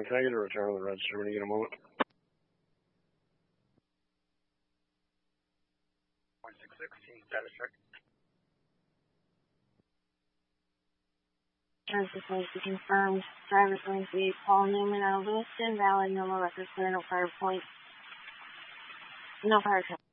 gentlemen. Can I get a return on the register when you get a moment? 1616, status check. This needs to be confirmed. Driver's going to be Paul Newman out of Lewiston, valid, no more records, clear, no prior points, no prior